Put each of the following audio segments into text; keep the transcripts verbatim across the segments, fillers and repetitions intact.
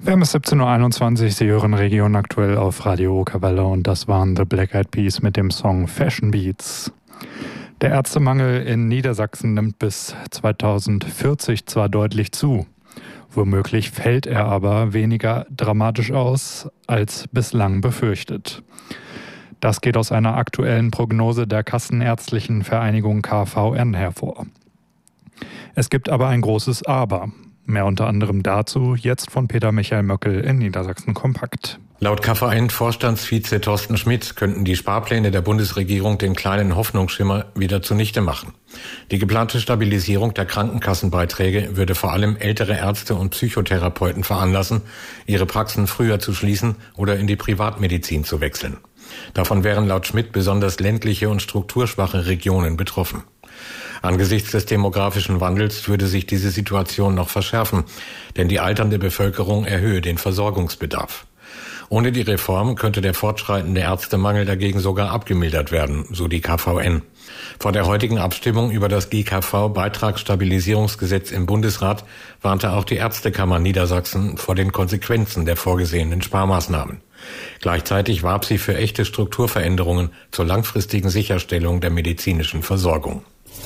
Wir haben es siebzehn Uhr einundzwanzig, Sie hören Region aktuell auf Radio Okerwelle und das waren The Black Eyed Peas mit dem Song Fashion Beats. Der Ärztemangel in Niedersachsen nimmt bis zweitausendvierzig zwar deutlich zu, womöglich fällt er aber weniger dramatisch aus als bislang befürchtet. Das geht aus einer aktuellen Prognose der Kassenärztlichen Vereinigung K V N hervor. Es gibt aber ein großes Aber. Mehr unter anderem dazu jetzt von Peter Michael Möckel in Niedersachsen Kompakt. Laut K V N-Vorstandsvize Thorsten Schmidt könnten die Sparpläne der Bundesregierung den kleinen Hoffnungsschimmer wieder zunichte machen. Die geplante Stabilisierung der Krankenkassenbeiträge würde vor allem ältere Ärzte und Psychotherapeuten veranlassen, ihre Praxen früher zu schließen oder in die Privatmedizin zu wechseln. Davon wären laut Schmidt besonders ländliche und strukturschwache Regionen betroffen. Angesichts des demografischen Wandels würde sich diese Situation noch verschärfen, denn die alternde Bevölkerung erhöhe den Versorgungsbedarf. Ohne die Reform könnte der fortschreitende Ärztemangel dagegen sogar abgemildert werden, so die K V N. Vor der heutigen Abstimmung über das G K V-Beitragsstabilisierungsgesetz im Bundesrat warnte auch die Ärztekammer Niedersachsen vor den Konsequenzen der vorgesehenen Sparmaßnahmen. Gleichzeitig warb sie für echte Strukturveränderungen zur langfristigen Sicherstellung der medizinischen Versorgung.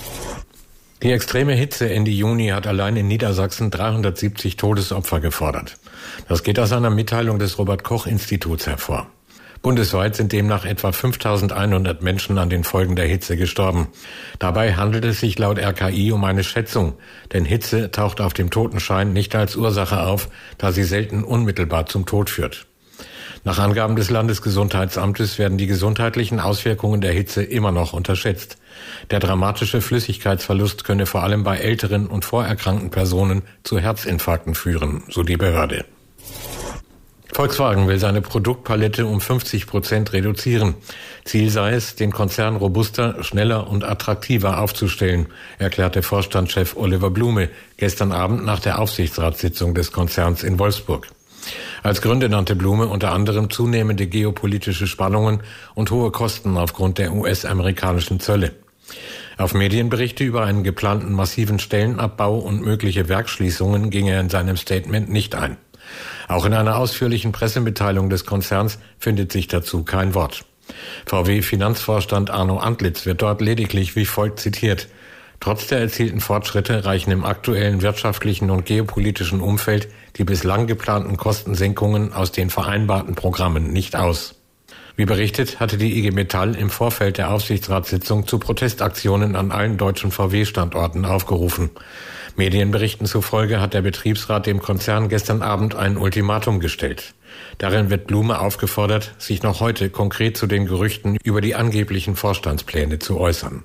Die extreme Hitze Ende Juni hat allein in Niedersachsen dreihundertsiebzig Todesopfer gefordert. Das geht aus einer Mitteilung des Robert-Koch-Instituts hervor. Bundesweit sind demnach etwa fünftausendeinhundert Menschen an den Folgen der Hitze gestorben. Dabei handelt es sich laut R K I um eine Schätzung, denn Hitze taucht auf dem Totenschein nicht als Ursache auf, da sie selten unmittelbar zum Tod führt. Nach Angaben des Landesgesundheitsamtes werden die gesundheitlichen Auswirkungen der Hitze immer noch unterschätzt. Der dramatische Flüssigkeitsverlust könne vor allem bei älteren und vorerkrankten Personen zu Herzinfarkten führen, so die Behörde. Volkswagen will seine Produktpalette um fünfzig Prozent reduzieren. Ziel sei es, den Konzern robuster, schneller und attraktiver aufzustellen, erklärte Vorstandschef Oliver Blume gestern Abend nach der Aufsichtsratssitzung des Konzerns in Wolfsburg. Als Gründe nannte Blume unter anderem zunehmende geopolitische Spannungen und hohe Kosten aufgrund der U S-amerikanischen Zölle. Auf Medienberichte über einen geplanten massiven Stellenabbau und mögliche Werksschließungen ging er in seinem Statement nicht ein. Auch in einer ausführlichen Pressemitteilung des Konzerns findet sich dazu kein Wort. V W-Finanzvorstand Arno Antlitz wird dort lediglich wie folgt zitiert: Trotz der erzielten Fortschritte reichen im aktuellen wirtschaftlichen und geopolitischen Umfeld die bislang geplanten Kostensenkungen aus den vereinbarten Programmen nicht aus. Wie berichtet, hatte die I G Metall im Vorfeld der Aufsichtsratssitzung zu Protestaktionen an allen deutschen V W-Standorten aufgerufen. Medienberichten zufolge hat der Betriebsrat dem Konzern gestern Abend ein Ultimatum gestellt. Darin wird Blume aufgefordert, sich noch heute konkret zu den Gerüchten über die angeblichen Vorstandspläne zu äußern.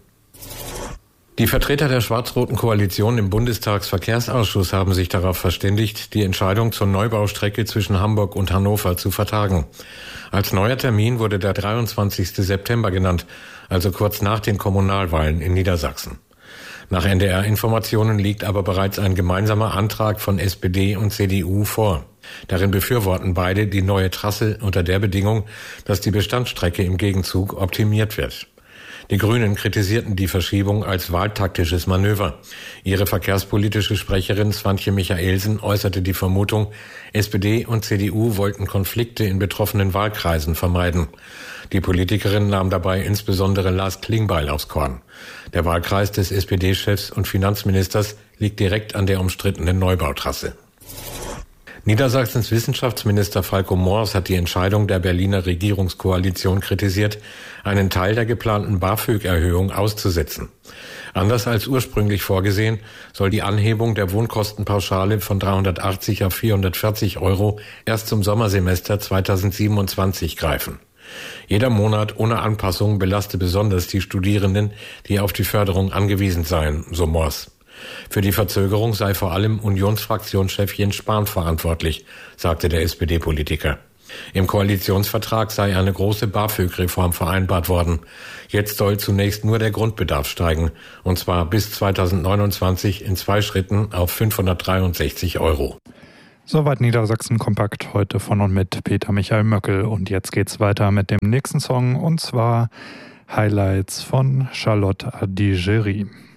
Die Vertreter der schwarz-roten Koalition im Bundestagsverkehrsausschuss haben sich darauf verständigt, die Entscheidung zur Neubaustrecke zwischen Hamburg und Hannover zu vertagen. Als neuer Termin wurde der dreiundzwanzigsten September genannt, also kurz nach den Kommunalwahlen in Niedersachsen. Nach N D R-Informationen liegt aber bereits ein gemeinsamer Antrag von S P D und C D U vor. Darin befürworten beide die neue Trasse unter der Bedingung, dass die Bestandsstrecke im Gegenzug optimiert wird. Die Grünen kritisierten die Verschiebung als wahltaktisches Manöver. Ihre verkehrspolitische Sprecherin Swantje Michaelsen äußerte die Vermutung, S P D und C D U wollten Konflikte in betroffenen Wahlkreisen vermeiden. Die Politikerin nahm dabei insbesondere Lars Klingbeil aufs Korn. Der Wahlkreis des S P D-Chefs und Finanzministers liegt direkt an der umstrittenen Neubautrasse. Niedersachsens Wissenschaftsminister Falco Moors hat die Entscheidung der Berliner Regierungskoalition kritisiert, einen Teil der geplanten BAföG-Erhöhung auszusetzen. Anders als ursprünglich vorgesehen, soll die Anhebung der Wohnkostenpauschale von dreihundertachtzig auf vierhundertvierzig Euro erst zum Sommersemester zweitausendsiebenundzwanzig greifen. Jeder Monat ohne Anpassung belaste besonders die Studierenden, die auf die Förderung angewiesen seien, so Moors. Für die Verzögerung sei vor allem Unionsfraktionschef Jens Spahn verantwortlich, sagte der S P D-Politiker. Im Koalitionsvertrag sei eine große BAföG-Reform vereinbart worden. Jetzt soll zunächst nur der Grundbedarf steigen, und zwar bis zweitausendneunundzwanzig in zwei Schritten auf fünfhundertdreiundsechzig Euro. Soweit Niedersachsen Kompakt heute von und mit Peter Michael Möckel. Und jetzt geht's weiter mit dem nächsten Song, und zwar Highlights von Charlotte Adigéry.